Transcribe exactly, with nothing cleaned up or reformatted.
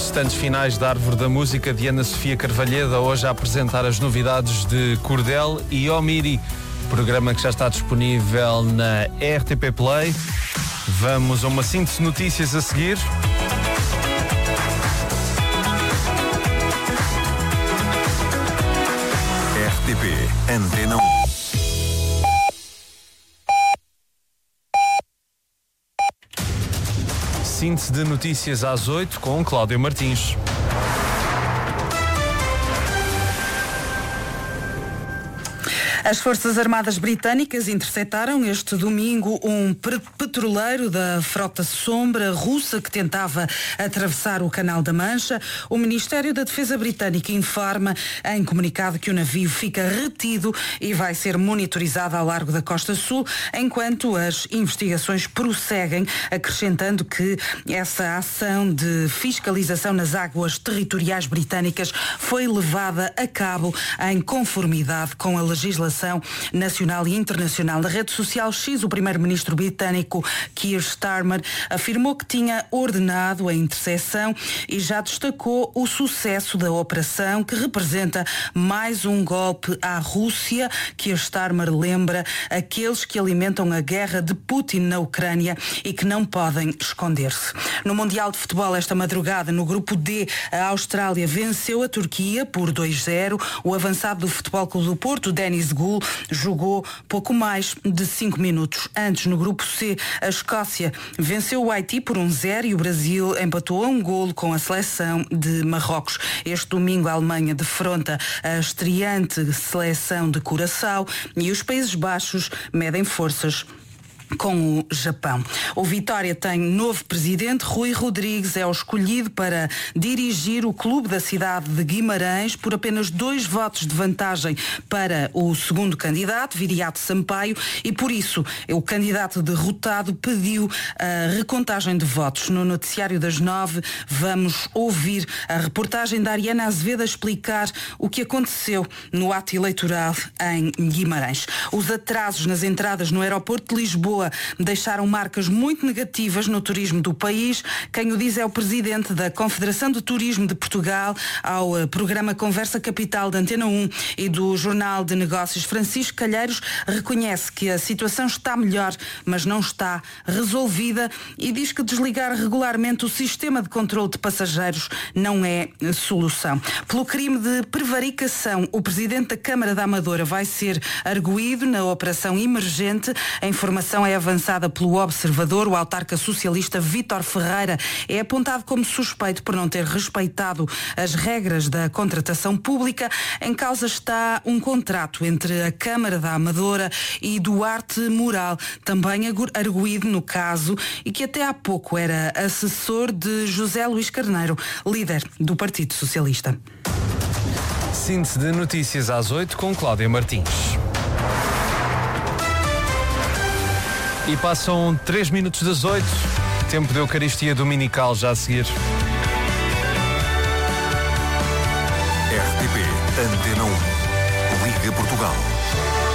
instantes finais da Árvore da Música de Ana Sofia Carvalheda, hoje a apresentar as novidades de Cordel e Omiri, programa que já está disponível na R T P Play. Vamos a uma síntese de notícias a seguir. R T P Antena um. Síntese de notícias às oito com Cláudio Martins. As Forças Armadas Britânicas interceptaram este domingo um petroleiro da frota Sombra russa que tentava atravessar o Canal da Mancha. O Ministério da Defesa britânico informa em comunicado que o navio fica retido e vai ser monitorizado ao largo da Costa Sul enquanto as investigações prosseguem, acrescentando que essa ação de fiscalização nas águas territoriais britânicas foi levada a cabo em conformidade com a legislação nacional e internacional. Na rede social X, o primeiro-ministro britânico Keir Starmer afirmou que tinha ordenado a interseção e já destacou o sucesso da operação, que representa mais um golpe à Rússia. Keir Starmer lembra aqueles que alimentam a guerra de Putin na Ucrânia e que não podem esconder-se. No Mundial de Futebol esta madrugada, no grupo D, a Austrália venceu a Turquia por dois a zero. O avançado do Futebol Clube do Porto, Denis Gul, jogou pouco mais de cinco minutos. Antes, no grupo C, a Escócia venceu o Haiti por um a zero e o Brasil empatou a um golo com a seleção de Marrocos. Este domingo a Alemanha defronta a estreante seleção de Curaçao e os Países Baixos medem forças com o Japão. O Vitória tem novo presidente. Rui Rodrigues é o escolhido para dirigir o clube da cidade de Guimarães por apenas dois votos de vantagem para o segundo candidato, Viriato Sampaio, e por isso o candidato derrotado pediu a recontagem de votos. No noticiário das nove vamos ouvir a reportagem da Ariana Azevedo a explicar o que aconteceu no ato eleitoral em Guimarães. Os atrasos nas entradas no aeroporto de Lisboa deixaram marcas muito negativas no turismo do país. Quem o diz é o presidente da Confederação de Turismo de Portugal ao programa Conversa Capital da Antena um e do Jornal de Negócios. Francisco Calheiros reconhece que a situação está melhor, mas não está resolvida, e diz que desligar regularmente o sistema de controle de passageiros não é solução. Pelo crime de prevaricação, o presidente da Câmara da Amadora vai ser arguído na operação emergente. A informação é avançada pelo Observador. O autarca socialista Vítor Ferreira é apontado como suspeito por não ter respeitado as regras da contratação pública. Em causa está um contrato entre a Câmara da Amadora e Duarte Moral, também arguído no caso e que até há pouco era assessor de José Luís Carneiro, líder do Partido Socialista. Síntese de notícias às oito com Cláudia Martins. E passam três minutos das oito. Tempo de Eucaristia Dominical já a seguir. R T P Antena um. Liga Portugal.